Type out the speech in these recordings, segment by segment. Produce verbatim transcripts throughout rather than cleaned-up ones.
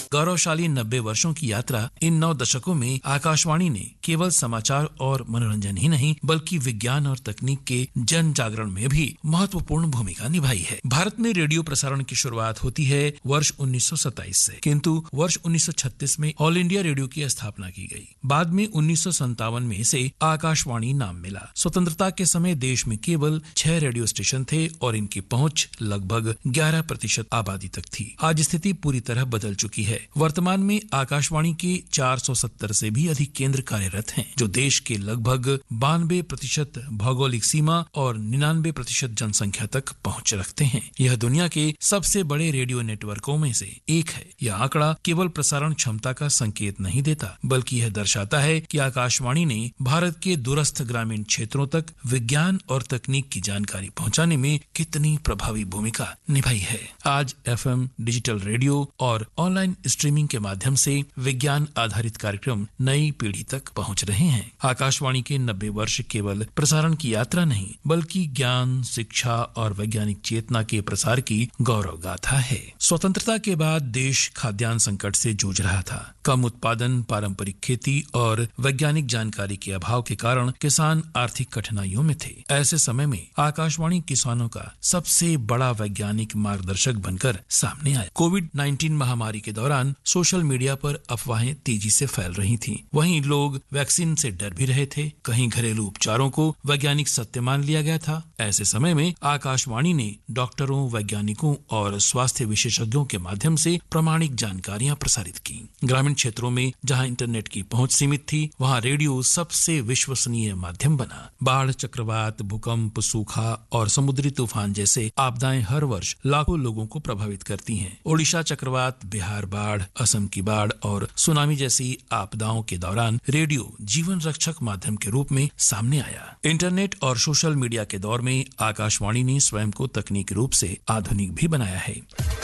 गौरवशाली नब्बे वर्षों की यात्रा इन नौ दशकों में आकाशवाणी ने केवल समाचार और मनोरंजन ही नहीं बल्कि विज्ञान और तकनीक के जन जागरण में भी महत्वपूर्ण भूमिका निभाई है। भारत में रेडियो प्रसारण की शुरुआत होती है वर्ष उन्नीस सौ सत्ताईस से, किंतु वर्ष उन्नीस सौ छत्तीस में ऑल इंडिया रेडियो की स्थापना की गई। बाद में उन्नीस सौ संतावन में इसे आकाशवाणी नाम मिला। स्वतंत्रता के समय देश में केवल छह रेडियो स्टेशन थे और इनकी पहुंच लगभग ग्यारह प्रतिशत आबादी तक थी। आज स्थिति पूरी तरह बदल चुकी है। वर्तमान में आकाशवाणी के चार सौ सत्तर से भी अधिक केंद्र कार्यरत हैं, जो देश के लगभग बानवे प्रतिशत भौगोलिक सीमा और निन्यानवे प्रतिशत जनसंख्या तक पहुंच रखते हैं। यह दुनिया के सबसे बड़े रेडियो नेटवर्कों में से एक है। यह आंकड़ा केवल प्रसारण क्षमता का संकेत नहीं देता, बल्कि यह दर्शाता है कि आकाशवाणी ने भारत के दूरस्थ ग्रामीण क्षेत्रों तक विज्ञान और तकनीक की जानकारी पहुंचाने में कितनी प्रभावी भूमिका निभाई है। आज एफएम, डिजिटल रेडियो और ऑनलाइन स्ट्रीमिंग के माध्यम से विज्ञान आधारित कार्यक्रम नई पीढ़ी तक पहुंच रहे हैं। आकाशवाणी के नब्बे वर्ष केवल प्रसारण की यात्रा नहीं बल्कि ज्ञान, शिक्षा और वैज्ञानिक चेतना के प्रसार की गौरव गाथा है। स्वतंत्रता के बाद देश खाद्यान्न संकट से जूझ रहा था। कम उत्पादन, पारंपरिक खेती और वैज्ञानिक जानकारी के अभाव के कारण किसान आर्थिक कठिनाइयों में थे। ऐसे समय में आकाशवाणी किसानों का सबसे बड़ा वैज्ञानिक मार्गदर्शक बनकर सामने आया। कोविड नाइन्टीन महामारी के दौरान सोशल मीडिया पर अफवाहें तेजी से फैल रही थीं। वहीं लोग वैक्सीन से डर भी रहे थे। कहीं घरेलू उपचारों को वैज्ञानिक सत्य मान लिया गया था। ऐसे समय में आकाशवाणी ने डॉक्टरों, वैज्ञानिकों और स्वास्थ्य विशेषज्ञों के माध्यम से प्रामाणिक जानकारियां प्रसारित की। ग्रामीण क्षेत्रों में जहां इंटरनेट की पहुंच सीमित थी, वहां रेडियो सबसे विश्वसनीय माध्यम बना। बाढ़, चक्रवात, भूकंप, सूखा और समुद्री तूफान जैसे आपदाएं हर वर्ष लाखों लोगों को प्रभावित करती हैं। ओडिशा चक्रवात, बिहार बाढ़, असम की बाढ़ और सुनामी जैसी आपदाओं के दौरान रेडियो जीवन रक्षक माध्यम के रूप में सामने आया। इंटरनेट और सोशल मीडिया के दौर में आकाशवाणी ने स्वयं को तकनीकी रूप से आधुनिक भी बनाया है।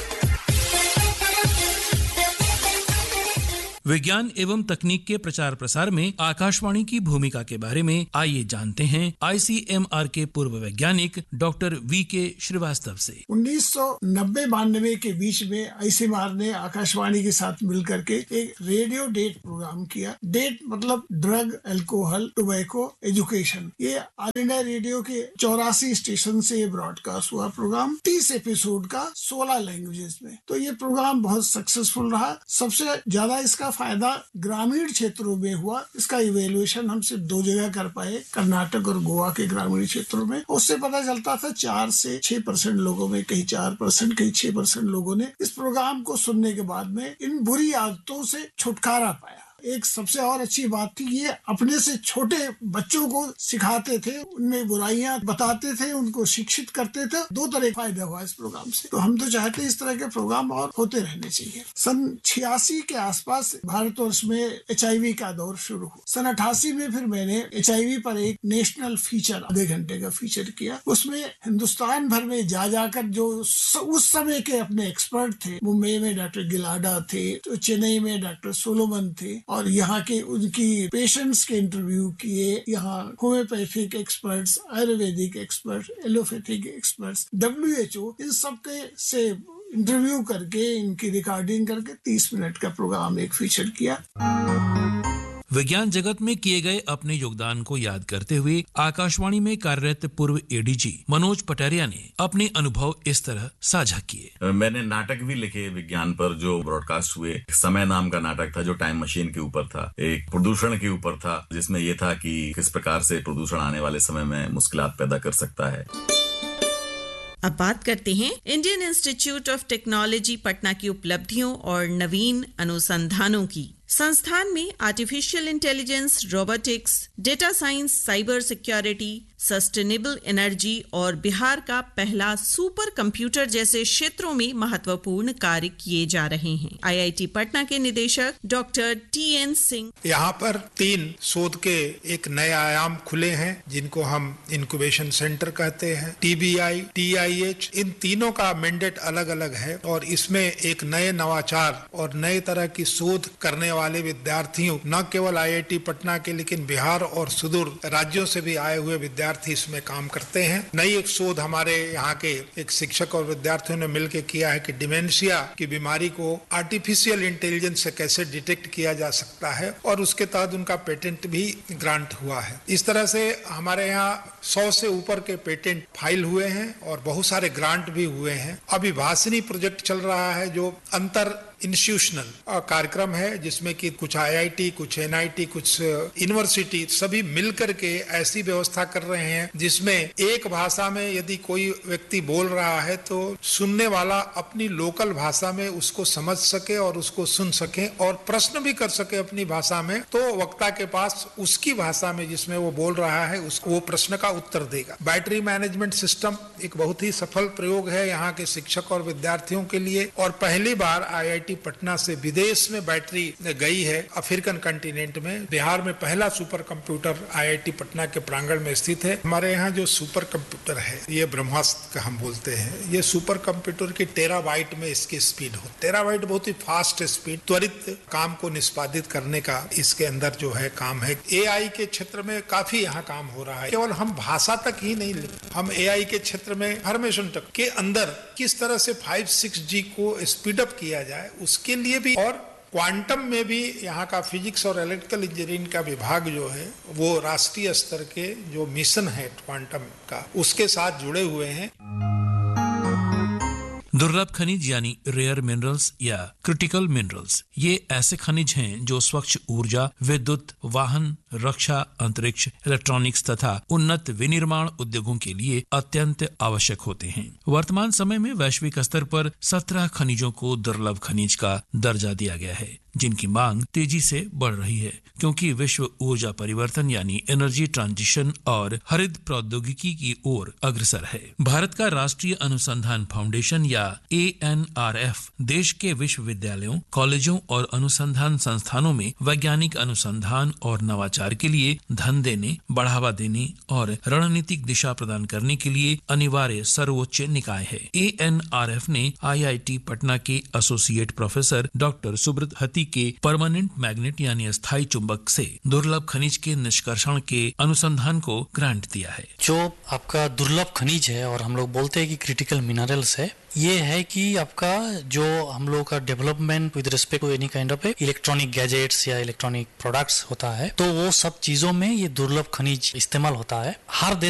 विज्ञान एवं तकनीक के प्रचार प्रसार में आकाशवाणी की भूमिका के बारे में आइए जानते हैं आईसीएमआर के पूर्व वैज्ञानिक डॉक्टर वी के श्रीवास्तव से। उन्नीस सौ नब्बे बानवे के बीच में आईसीएमआर ने आकाशवाणी के साथ मिलकर के एक रेडियो डेट प्रोग्राम किया। डेट मतलब ड्रग, अल्कोहल, टोबैको, एजुकेशन। ये ऑल इंडिया रेडियो के चौरासी स्टेशन से ब्रॉडकास्ट हुआ प्रोग्राम, तीस एपिसोड का, सोलह लैंग्वेजेस में। तो ये प्रोग्राम बहुत सक्सेसफुल रहा। सबसे ज्यादा इसका फायदा ग्रामीण क्षेत्रों में हुआ। इसका इवेल्युएशन हम सिर्फ दो जगह कर पाए, कर्नाटक और गोवा के ग्रामीण क्षेत्रों में। उससे पता चलता था चार से छह परसेंट लोगों में, कहीं चार परसेंट कहीं छह परसेंट लोगों ने इस प्रोग्राम को सुनने के बाद में इन बुरी आदतों से छुटकारा पाया। एक सबसे और अच्छी बात थी, ये अपने से छोटे बच्चों को सिखाते थे, उनमें बुराइयां बताते थे, उनको शिक्षित करते थे। दो तरह का फायदा हुआ इस प्रोग्राम से। तो हम तो चाहते हैं इस तरह के प्रोग्राम और होते रहने चाहिए। सन छियासी के आसपास भारतवर्ष में एचआईवी का दौर शुरू हुआ। सन अठासी में फिर मैंने एचआईवी पर एक नेशनल फीचर, आधे घंटे का फीचर किया। उसमें हिंदुस्तान भर में जा जाकर जो उस समय के अपने एक्सपर्ट थे, मुंबई में डॉक्टर गिलाडा थे, तो चेन्नई में डॉक्टर सोलोमन थे, और यहाँ के उनकी पेशेंट्स के इंटरव्यू किए। यहाँ homeopathic experts, Ayurvedic experts, allopathic experts, WHO, इन सब के से इंटरव्यू करके, इनकी रिकॉर्डिंग करके तीस मिनट का प्रोग्राम एक फीचर किया। विज्ञान जगत में किए गए अपने योगदान को याद करते हुए आकाशवाणी में कार्यरत पूर्व एडीजी मनोज पटेरिया ने अपने अनुभव इस तरह साझा किए। मैंने नाटक भी लिखे विज्ञान पर जो ब्रॉडकास्ट हुए। समय नाम का नाटक था जो टाइम मशीन के ऊपर था, एक प्रदूषण के ऊपर था, जिसमें यह था कि किस प्रकार से प्रदूषण आने वाले समय में मुश्किलात पैदा कर सकता है। अब बात करते हैं Indian institute of technology Patna की उपलब्धियों और नवीन अनुसंधानों की। संस्थान में artificial intelligence, robotics, data science, cyber security, sustainable energy और बिहार का पहला सुपर कंप्यूटर जैसे क्षेत्रों में महत्वपूर्ण कार्य किए जा रहे हैं। आईआईटी पटना के निदेशक डॉक्टर टी एन सिंह, यहाँ पर तीन शोध के एक नए आयाम खुले हैं जिनको हम इंक्यूबेशन सेंटर कहते हैं। टीबीआई, टीआईएच, इन तीनों का मैंडेट अलग अलग है और इसमें एक नए नवाचार और नए तरह की शोध करने वाले विद्यार्थियों, न केवल आईआईटी पटना के लेकिन बिहार और सुदूर राज्यों से भी आए हुए विद्यार्थी विद्यार्थी इसमें काम करते हैं। नई एक शोध हमारे यहाँ के एक शिक्षक और विद्यार्थियों ने मिलकर किया है कि डिमेंशिया की बीमारी को आर्टिफिशियल इंटेलिजेंस से कैसे डिटेक्ट किया जा सकता है और उसके तहत उनका पेटेंट भी ग्रांट हुआ है। इस तरह से हमारे यहाँ सौ से ऊपर के पेटेंट फाइल हुए हैं और बहुत सारे ग्रांट भी हुए हैं। अभी भाषिनी प्रोजेक्ट चल रहा है जो अंतर इंस्टीट्यूशनल कार्यक्रम है, जिसमें कि कुछ आईआईटी, कुछ एनआईटी, कुछ यूनिवर्सिटी सभी मिलकर के ऐसी व्यवस्था कर रहे हैं जिसमें एक भाषा में यदि कोई व्यक्ति बोल रहा है तो सुनने वाला अपनी लोकल भाषा में उसको समझ सके और उसको सुन सके और प्रश्न भी कर सके अपनी भाषा में, तो वक्ता के पास उसकी भाषा में जिसमें वो बोल रहा है उसको वो प्रश्न का उत्तर देगा। बैटरी मैनेजमेंट सिस्टम एक बहुत ही सफल प्रयोग है यहाँ के शिक्षक और विद्यार्थियों के लिए और पहली बार आईआईटी पटना से विदेश में बैटरी गई है। अफ्रीकन कंटिनेंट में बिहार में पहला सुपर कंप्यूटर आईआईटी पटना के प्रांगण में स्थित है। हमारे यहाँ जो सुपर कंप्यूटर है ये ब्रह्मास्त्र हम बोलते हैं। ये सुपर कंप्यूटर की टेराबाइट में इसकी स्पीड हो, टेराबाइट बहुत ही फास्ट स्पीड, त्वरित काम को निष्पादित करने का इसके अंदर जो है काम है। एआई के क्षेत्र में काफी यहाँ काम हो रहा है। केवल हम भाषा तक ही नहीं, हम एआई के क्षेत्र में इंफॉर्मेशन तक के अंदर किस तरह से फाइव सिक्स जी को स्पीड अप किया जाए उसके लिए भी, और क्वांटम में भी यहाँ का फिजिक्स और इलेक्ट्रिकल इंजीनियरिंग का विभाग जो है वो राष्ट्रीय स्तर के जो मिशन है क्वांटम का उसके साथ जुड़े हुए हैं। दुर्लभ खनिज यानी रेयर मिनरल्स या क्रिटिकल मिनरल्स, ये ऐसे खनिज हैं जो स्वच्छ ऊर्जा, विद्युत, वाहन, रक्षा, अंतरिक्ष, इलेक्ट्रॉनिक्स तथा उन्नत विनिर्माण उद्योगों के लिए अत्यंत आवश्यक होते हैं। वर्तमान समय में वैश्विक स्तर पर सत्रह खनिजों को दुर्लभ खनिज का दर्जा दिया गया है, जिनकी मांग तेजी से बढ़ रही है क्योंकि विश्व ऊर्जा परिवर्तन यानी एनर्जी ट्रांजिशन और हरित प्रौद्योगिकी की ओर अग्रसर है। भारत का राष्ट्रीय अनुसंधान फाउंडेशन या ए एन आर एफ देश के विश्वविद्यालयों, कॉलेजों और अनुसंधान संस्थानों में वैज्ञानिक अनुसंधान और नवाचार के लिए धन देने, बढ़ावा देने और रणनीतिक दिशा प्रदान करने के लिए अनिवार्य सर्वोच्च निकाय है। ए एन आर एफ ने आई आई टी पटना के एसोसिएट प्रोफेसर डॉक्टर सुब्रत हती के परमानेंट मैग्नेट यानी अस्थायी चुंबक से दुर्लभ खनिज के निष्कर्षण के अनुसंधान को ग्रांट दिया है। जो आपका दुर्लभ खनिज है और हम लोग बोलते हैं कि क्रिटिकल मिनरल्स है, ये है कि आपका जो हम लोग का development with respect to any kind of electronic gadgets या इलेक्ट्रॉनिक प्रोडक्ट्स होता है, तो वो सब चीजों में ये दुर्लभ खनिज इस्तेमाल होता है। हर देश